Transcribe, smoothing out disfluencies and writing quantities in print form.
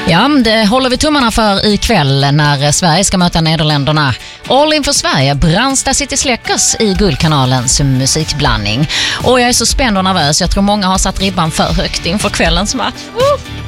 Ja, det håller vi tummarna för ikväll när Sverige ska möta Nederländerna. All in för Sverige, Brandsta City Släckers i Guldkanalens musikblandning. Och jag är så spänd och nervös, jag tror många har satt ribban för högt inför kvällens match.